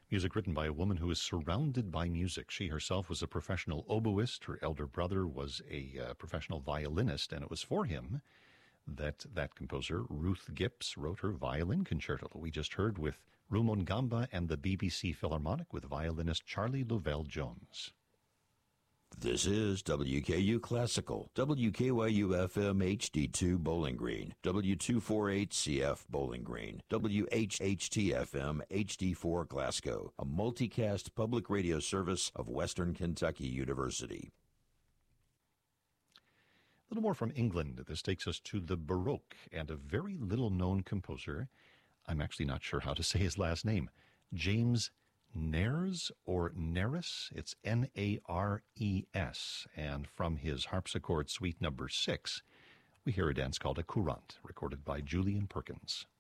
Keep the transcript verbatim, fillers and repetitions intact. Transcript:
Music written by a woman who is surrounded by music. She herself was a professional oboist. Her elder brother was a uh, professional violinist, and it was for him that that composer, Ruth Gips, wrote her violin concerto that we just heard with Rumon Gamba and the B B C Philharmonic with violinist Charlie Lovell-Jones. This is W K U Classical, W K Y U F M H D two Bowling Green, W two forty-eight C F Bowling Green, W H H T F M H D four Glasgow, a multicast public radio service of Western Kentucky University. A little more from England. This takes us to the Baroque and a very little-known composer. I'm actually not sure how to say his last name. James Nares or Nares, it's N A R E S, and from his harpsichord suite number six, we hear a dance called a courante, recorded by Julian Perkins.